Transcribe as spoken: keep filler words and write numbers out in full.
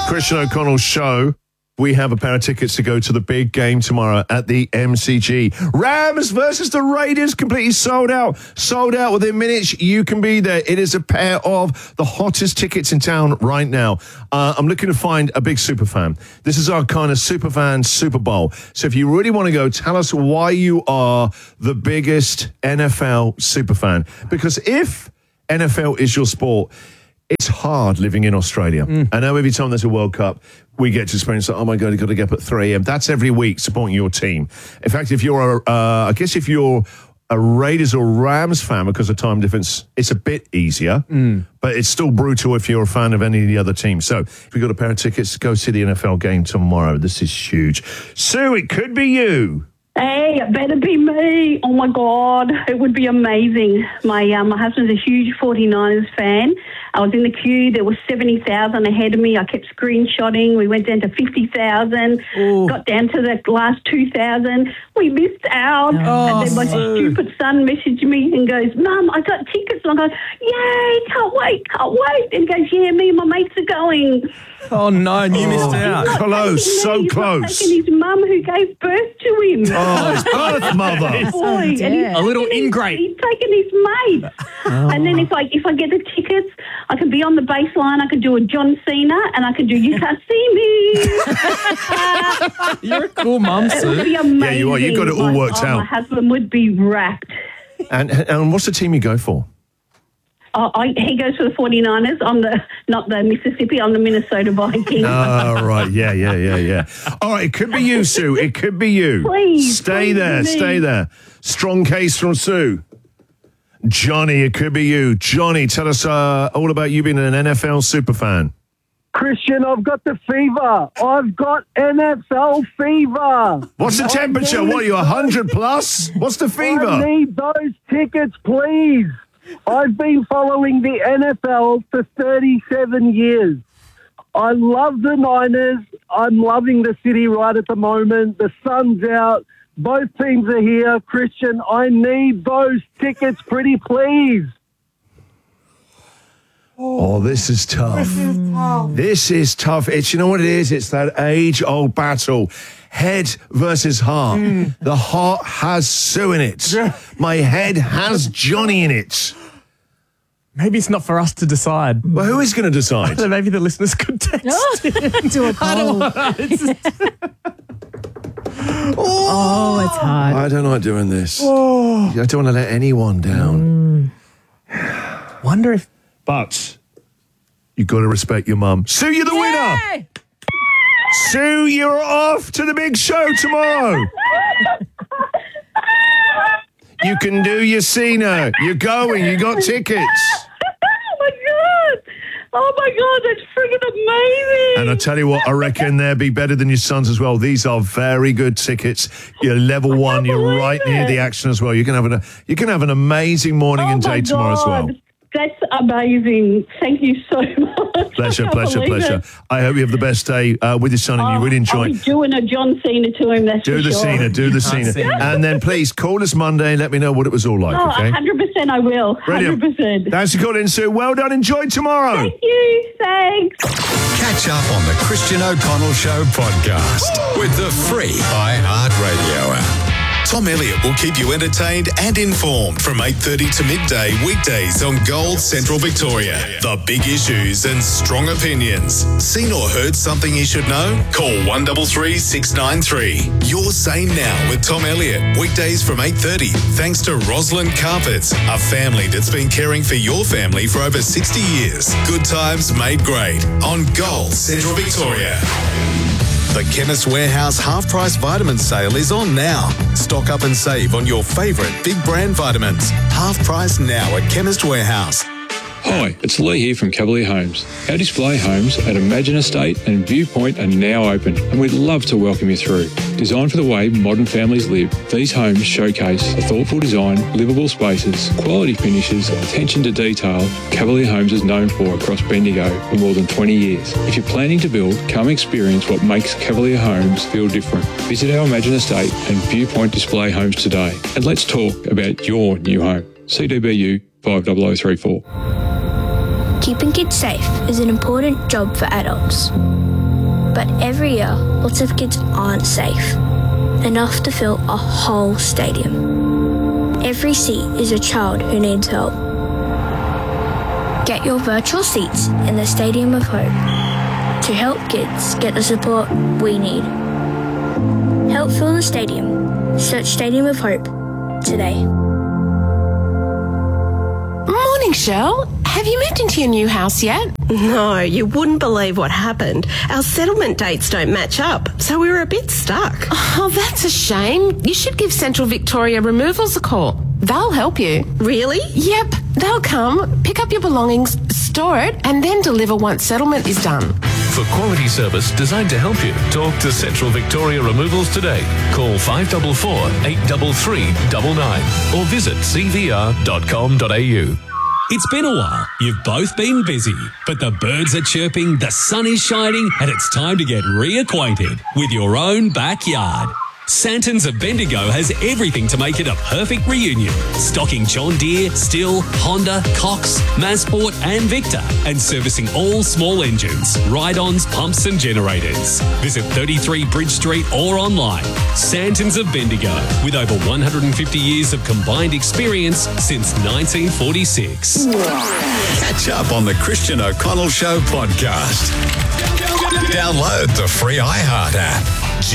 Christian O'Connell Show. We have a pair of tickets to go to the big game tomorrow at the M C G. Rams versus the Raiders, completely sold out. Sold out within minutes. You can be there. It is a pair of the hottest tickets in town right now. Uh, I'm looking to find a big super fan. This is our kind of super fan Super Bowl. So if you really want to go, tell us why you are the biggest N F L super fan. Because if N F L is your sport, it's hard living in Australia. Mm. I know every time there's a World Cup, we get to experience that, oh my God, you've got to get up at three a.m. That's every week supporting your team. In fact, if you're, a, uh, I guess if you're a Raiders or Rams fan, because of time difference, it's a bit easier, mm. but it's still brutal if you're a fan of any of the other teams. So if you've got a pair of tickets, go see the N F L game tomorrow. This is huge. Sue, it could be you. Hey, it better be me. Oh, my God. It would be amazing. My um, my husband's a huge forty-niners fan. I was in the queue. There was seventy thousand ahead of me. I kept screenshotting. We went down to fifty thousand, got down to the last two thousand. We missed out. Oh, and then my Sue. stupid son messaged me and goes, Mum, I got tickets. And I go, yay, can't wait, can't wait. And he goes, yeah, me and my mates are going. Oh, no, and you missed out. Close, Taking so me. He's close. not taking his mum who gave birth to him. Oh, his birth mother. Boy, and he's A little taken his- ingrate. He's taken his mate. And then if I if I get the tickets, I can be on the baseline. I can do a John Cena, and I can do You Can't See Me. You're a cool mum, It would Sue. be amazing. Yeah, you are. You've got it all My- worked oh, out. My husband would be wrapped. And, and what's the team you go for? Oh, I, he goes for the forty-niners. I'm the not the Mississippi. I'm the Minnesota Vikings. Oh, right. Yeah, yeah, yeah, yeah. All right, it could be you, Sue. It could be you. Please, Stay please there, be me. stay there. Strong case from Sue. Johnny, it could be you. Johnny, tell us uh, all about you being an N F L superfan. Christian, I've got the fever. I've got N F L fever. What's the I temperature? need What, are you one hundred plus? What's the I fever? need those tickets, please. I've been following the N F L for thirty-seven years. I love the Niners. I'm loving the city right at the moment. The sun's out. Both teams are here. Christian, I need those tickets pretty please. Oh, this is tough. This is tough. It's, you know what it is? It's that age-old battle. Head versus heart. The heart has Sue in it. My head has Johnny in it. Maybe it's not for us to decide. Well, who is going to decide? So maybe the listeners could text. Do a poll. Oh, it's hard. I don't like doing this. I don't want to let anyone down. Wonder if... But you've got to respect your mum. Sue, you're the winner. Sue, you're off to the big show tomorrow. You can do your Cena. You're going. You got tickets. Oh my God! Oh my God! That's freaking amazing! And I tell you what, I reckon they'll be better than your sons as well. These are very good tickets. You're level one. You're believe right near it. the action as well. You can have an you can have an amazing morning Oh and my day tomorrow as well. God. That's amazing. Thank you so much. Pleasure, I can't pleasure, believe pleasure. it. I hope you have the best day uh, with your son and you Oh, really enjoy I'll it. be doing a John Cena to him. That's Do for the sure. Cena, do the can't Cena. see it. And then please call us Monday and let me know what it was all like, Oh, okay? one hundred percent I will. Brilliant. one hundred percent. Thanks for calling, Sue. Well done. Enjoy tomorrow. Thank you. Thanks. Catch up on the Christian O'Connell Show podcast with the free iHeartRadio app. Tom Elliott will keep you entertained and informed from eight thirty to midday weekdays on Gold Central Victoria. The big issues and strong opinions. Seen or heard something you should know? Call one three three, six nine three. Your Say Now with Tom Elliott. Weekdays from eight thirty. Thanks to Roslyn Carpets, a family that's been caring for your family for over sixty years. Good times made great on Gold Central Victoria. The Chemist Warehouse half-price vitamin sale is on now. Stock up and save on your favourite big brand vitamins. Half price now at Chemist Warehouse. Hi, it's Lee here from Cavalier Homes. Our display homes at Imagine Estate and Viewpoint are now open, and we'd love to welcome you through. Designed for the way modern families live, these homes showcase a thoughtful design, livable spaces, quality finishes, attention to detail Cavalier Homes is known for across Bendigo for more than twenty years. If you're planning to build, come experience what makes Cavalier Homes feel different. Visit our Imagine Estate and Viewpoint display homes today, and let's talk about your new home. C D B U five zero zero three four. Keeping kids safe is an important job for adults. But every year, lots of kids aren't safe enough to fill a whole stadium. Every seat is a child who needs help. Get your virtual seats in the Stadium of Hope to help kids get the support we need. Help fill the stadium. Search Stadium of Hope today. Morning, Shell. Have you moved into your new house yet? No, you wouldn't believe what happened. Our settlement dates don't match up, so we were a bit stuck. Oh, that's a shame. You should give Central Victoria Removals a call. They'll help you. Really? Yep. They'll come, pick up your belongings, store it, and then deliver once settlement is done. For quality service designed to help you, talk to Central Victoria Removals today. Call five four four, eight three three, nine nine or visit c v r dot com dot a u. It's been a while. You've both been busy, but the birds are chirping, the sun is shining, and it's time to get reacquainted with your own backyard. Santons of Bendigo has everything to make it a perfect reunion. Stocking John Deere, Stihl, Honda, Cox, Mazsport and Victor, and servicing all small engines, ride-ons, pumps and generators. Visit thirty-three Bridge Street or online. Santons of Bendigo, with over one hundred fifty years of combined experience since nineteen forty-six. Catch up on the Christian O'Connell Show podcast. Download the free iHeart app.